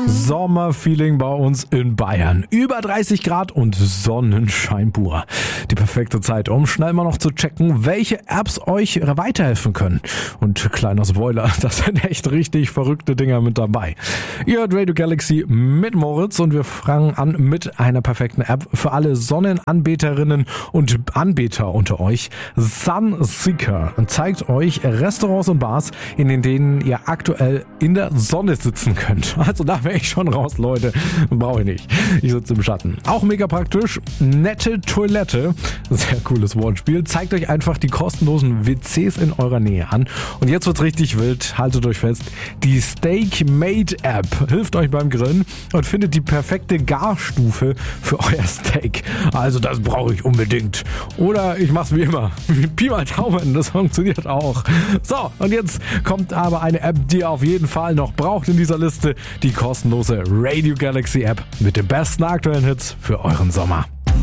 Sommerfeeling bei uns in Bayern. Über 30 Grad und Sonnenschein pur. Die perfekte Zeit, um schnell mal noch zu checken, welche Apps euch weiterhelfen können. Und kleiner Spoiler, das sind echt richtig verrückte Dinger mit dabei. Ihr hört Radio Galaxy mit Moritz und wir fangen an mit einer perfekten App für alle Sonnenanbeterinnen und Anbeter unter euch. Sunseeker zeigt euch Restaurants und Bars, in denen ihr aktuell in der Sonne sitzen könnt. Also da wäre ich schon raus, Leute. Brauche ich nicht. Ich sitze im Schatten. Auch mega praktisch. Nette Toilette. Sehr cooles Wortspiel. Zeigt euch einfach die kostenlosen WCs in eurer Nähe an. Und jetzt wird's richtig wild. Haltet euch fest. Die Steak Mate App hilft euch beim Grillen und findet die perfekte Garstufe für euer Steak. Also das brauche ich unbedingt. Oder ich mach's wie immer. Pi mal Daumen, das funktioniert auch. So, und jetzt kommt aber eine App, die ihr auf jeden Fall noch braucht in dieser Liste. Die kostenlose Radio Galaxy App mit den besten aktuellen Hits für euren Sommer.